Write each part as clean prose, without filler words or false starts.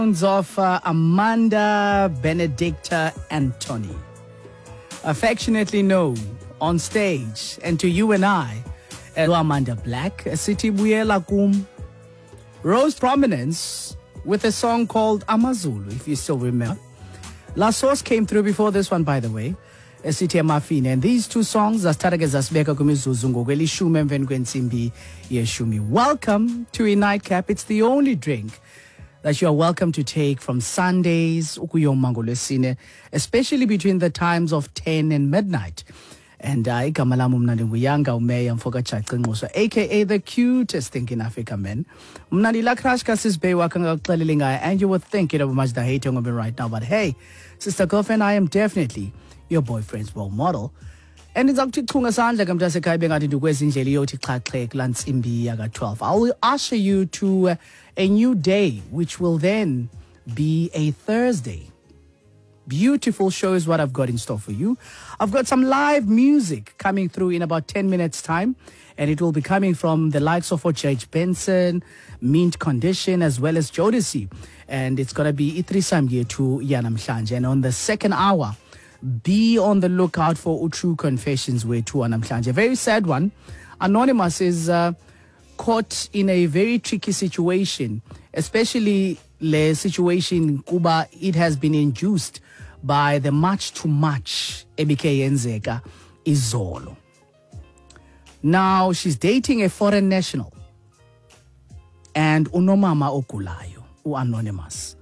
Sounds of Amanda Benedicta Anthony, affectionately known on stage and to you and I as Amanda Black, City Buyela Kum, rose prominence with a song called Amazulu, if you still remember. La Source came through before this one, by the way, City Amafine, and these two songs are started as Asbeka Kumizuzu Ngokwelishumi emveni kwensimbi yeshumi. Welcome to a nightcap. It's the only drink that you are welcome to take from Sundays, especially between the times of 10 and midnight. And igama lami mnandi nguyanga umeya mfoka Chaqingqoswa, aka the cutest thing in Africa, men. Mnandi la crash ka sisbey wakanga uxelele ngayo, and you were thinking of much the hating of me right now, but hey, sister girlfriend, I am definitely your boyfriend's role model. And it's up to Tungasanja Kamtasekai Bengati to Kwezinjeli Yoti Klak Lance Imbi Yaga 12. I will usher you to a new day, which will then be a Thursday. Beautiful show is what I've got in store for you. I've got some live music coming through in about 10 minutes time, and it will be coming from the likes of Judge Benson, Mint Condition, as well as Jodeci. And it's going to be Itrisam to Yana Mhlanje. And on the second hour, be on the lookout for True Confessions with Tuana Mhlanje. A very sad one. Anonymous is caught in a very tricky situation, especially the situation Kuba. It has been induced by the much too much Ebike Yenzeka Izolo. Now she's dating a foreign national and unomama okulayo, Anonymous.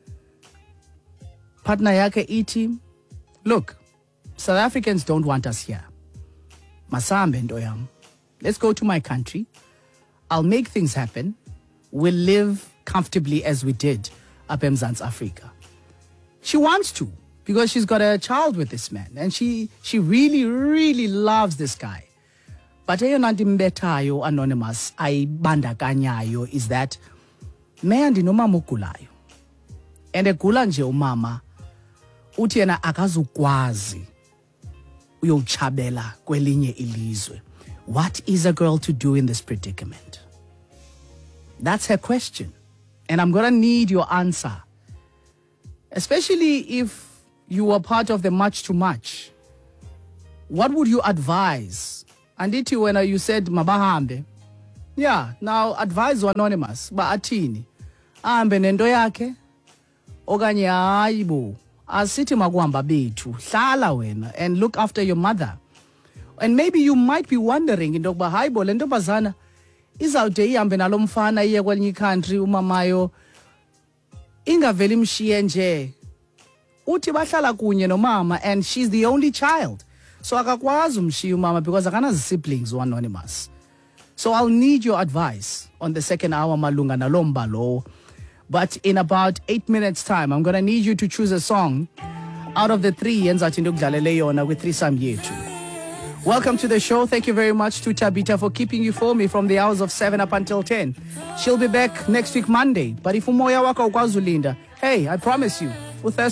Partner yake iti, look, South Africans don't want us here. Masambe ndoyam. Let's go to my country. I'll make things happen. We'll live comfortably as we did up in Mzansi Africa. She wants to because she's got a child with this man and she really, really loves this guy. But eyona nto imbethayo Anonymous ayibandakanyayo is that meya ndinomama ogulayo. And egula nje umama uthi yena akazukwazi uyochabela kwelinye ilizwe. What is a girl to do in this predicament? That's her question. And I'm going to need your answer. Especially if you are part of the much too much. What would you advise? And it when you said mabahambe. Yeah, now advise Anonymous. Ba atini. Ahambe nendo yake. Okanye hayibo. Asithi makuhamba bethu. Hlala wena and look after your mother. And maybe you might be wondering into yokuba hayibo le ntombazana izawude ihambe nalo mfana iye kwelinye country umamayo ingaveli mshiye nje. Uthi bahlala kunye nomama and she's the only child. So akakwazi umshiya umama because akanazi siblings Anonymous. So I'll need your advice on the second hour malunga nalomba lo. But in about 8 minutes time, I'm going to need you to choose a song out of the three enzathi ndikudlalele yona with Threesome Yethu. Welcome to the show. Thank you very much to Tabita for keeping you for me from the hours of 7 up until 10. She'll be back next week Monday. But if umoya wako ukwazulinda, hey, I promise you,